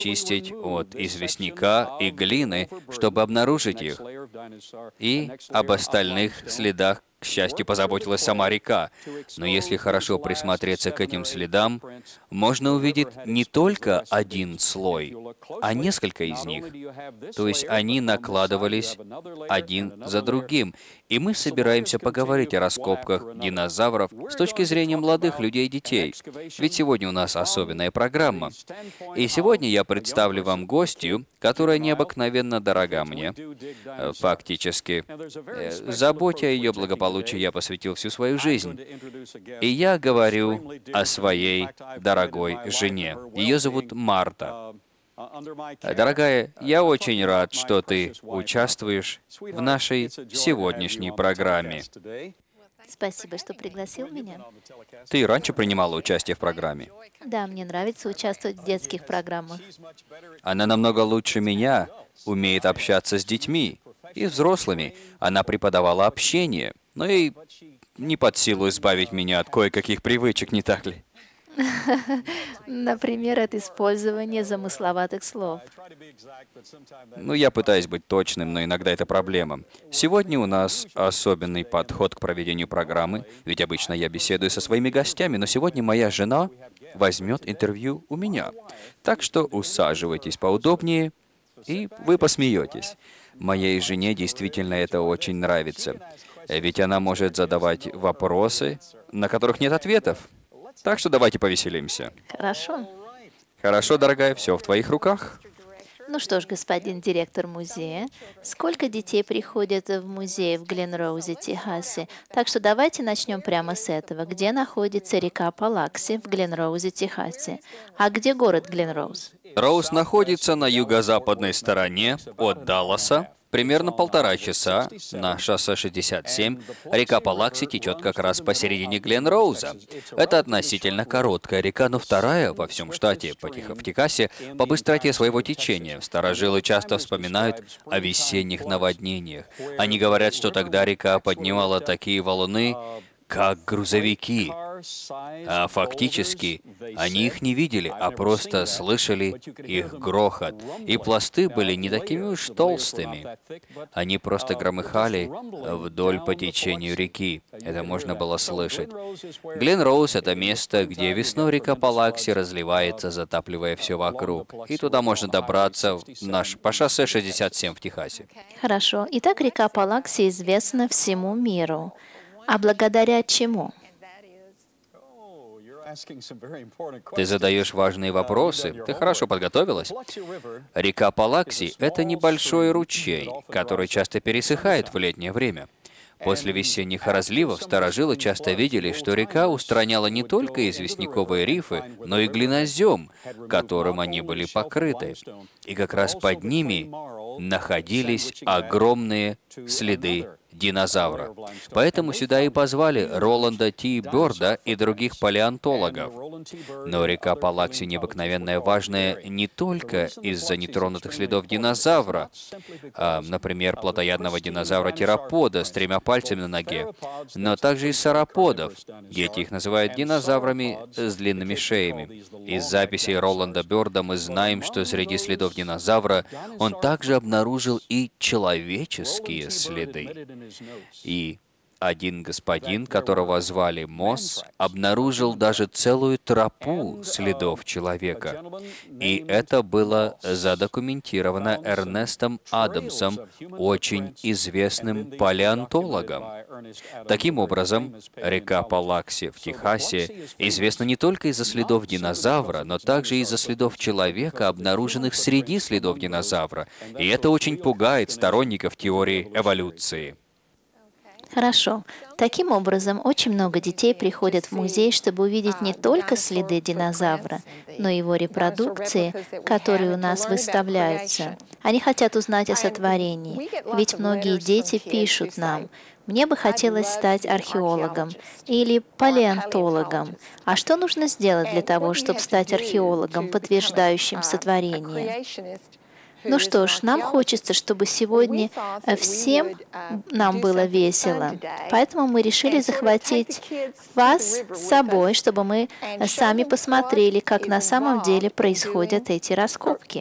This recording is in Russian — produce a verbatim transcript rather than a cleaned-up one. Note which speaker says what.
Speaker 1: чистить от известняка и глины, чтобы обнаружить их. И об остальных следах, к счастью, позаботилась сама река. Но если хорошо присмотреться к этим следам, можно увидеть не только один слой, а несколько из них. То есть они накладывались один за другим. И мы собираемся поговорить о раскопках динозавров с точки зрения молодых людей и детей. Ведь сегодня у нас особенная программа. И сегодня я представлю вам гостью, которая необыкновенно дорога мне. Фактически, э, заботе о ее благополучии я посвятил всю свою жизнь. И я говорю о своей дорогой жене. Ее зовут Марта. Дорогая, я очень рад, что ты участвуешь в нашей сегодняшней программе.
Speaker 2: Спасибо, что пригласил меня.
Speaker 1: Ты и раньше принимала участие в программе.
Speaker 2: Да, мне нравится участвовать в детских программах.
Speaker 1: Она намного лучше меня умеет общаться с детьми и взрослыми. Она преподавала общение, но ей не под силу избавить меня от кое-каких привычек, не так ли?
Speaker 2: Например, от использования замысловатых слов.
Speaker 1: Ну, я пытаюсь быть точным, но иногда это проблема. Сегодня у нас особенный подход к проведению программы, ведь обычно я беседую со своими гостями, но сегодня моя жена возьмет интервью у меня. Так что усаживайтесь поудобнее, и вы посмеетесь. Моей жене действительно это очень нравится, ведь она может задавать вопросы, на которых нет ответов. Так что давайте повеселимся.
Speaker 2: Хорошо.
Speaker 1: Хорошо, дорогая, все в твоих руках.
Speaker 2: Ну что ж, господин директор музея, сколько детей приходят в музей в Гленроузе, Техасе? Так что давайте начнем прямо с этого. Где находится река Палакси в Гленроузе, Техасе? А где город Гленроуз?
Speaker 1: Роуз находится на юго-западной стороне от Далласа. Примерно полтора часа на шоссе шестьдесят семь. Река Палакси течет как раз посередине Гленроуза. Это относительно короткая река, но вторая во всем штате, по Тех- в Техасе, по быстроте своего течения. Старожилы часто вспоминают о весенних наводнениях. Они говорят, что тогда река поднимала такие валуны, как грузовики. А фактически они их не видели, а просто слышали их грохот. И пласты были не такими уж толстыми. Они просто громыхали вдоль по течению реки. Это можно было слышать. Гленроуз — это место, где весной река Палакси разливается, затапливая все вокруг. И туда можно добраться в наш, по шоссе шестьдесят семь в Техасе.
Speaker 2: Хорошо. Итак, река Палакси известна всему миру. А благодаря чему?
Speaker 1: Ты задаешь важные вопросы. Ты хорошо подготовилась? Река Палакси — это небольшой ручей, который часто пересыхает в летнее время. После весенних разливов старожилы часто видели, что река устраняла не только известняковые рифы, но и глинозем, которым они были покрыты. И как раз под ними находились огромные следы динозавра. Поэтому сюда и позвали Роланда Ти. Бёрда и других палеонтологов. Но река Палакси необыкновенно важная не только из-за нетронутых следов динозавра, а, например, плотоядного динозавра-терапода с тремя пальцами на ноге, но также и сараподов. Дети их называют динозаврами с длинными шеями. Из записей Роланда Бёрда мы знаем, что среди следов динозавра он также обнаружил и человеческие следы. И один господин, которого звали Мосс, обнаружил даже целую тропу следов человека. И это было задокументировано Эрнестом Адамсом, очень известным палеонтологом. Таким образом, река Палакси в Техасе известна не только из-за следов динозавра, но также из-за следов человека, обнаруженных среди следов динозавра. И это очень пугает сторонников теории эволюции.
Speaker 2: Хорошо. Таким образом, очень много детей приходят в музей, чтобы увидеть не только следы динозавра, но и его репродукции, которые у нас выставляются. Они хотят узнать о сотворении, ведь многие дети пишут нам: «Мне бы хотелось стать археологом или палеонтологом». А что нужно сделать для того, чтобы стать археологом, подтверждающим сотворение? Ну что ж, нам хочется, чтобы сегодня всем нам было весело. Поэтому мы решили захватить вас с собой, чтобы мы сами посмотрели, как на самом деле происходят эти раскопки.